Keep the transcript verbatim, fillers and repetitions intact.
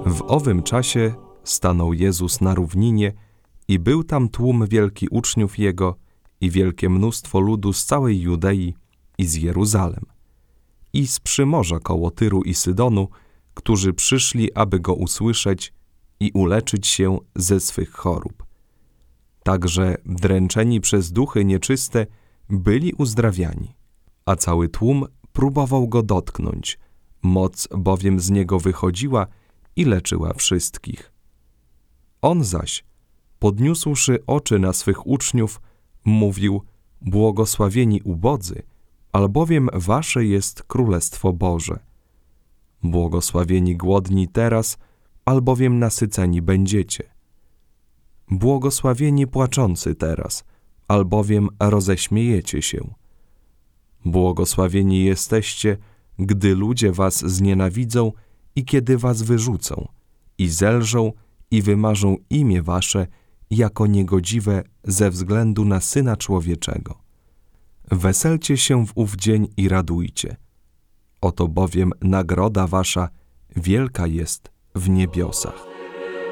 W owym czasie stanął Jezus na równinie i był tam tłum wielki uczniów Jego i wielkie mnóstwo ludu z całej Judei i z Jeruzalem, i z przymorza koło Tyru i Sydonu, którzy przyszli, aby Go usłyszeć i uleczyć się ze swych chorób. Także dręczeni przez duchy nieczyste byli uzdrawiani, a cały tłum próbował Go dotknąć, moc bowiem z Niego wychodziła i leczyła wszystkich. On zaś, podniósłszy oczy na swych uczniów, mówił: błogosławieni ubodzy, albowiem wasze jest Królestwo Boże. Błogosławieni głodni teraz, albowiem nasyceni będziecie. Błogosławieni płaczący teraz, albowiem roześmiejecie się. Błogosławieni jesteście, gdy ludzie was znienawidzą i kiedy was wyrzucą, i zelżą i wymarzą imię wasze jako niegodziwe ze względu na Syna Człowieczego. Weselcie się w ów dzień i radujcie. Oto bowiem nagroda wasza wielka jest w niebiosach.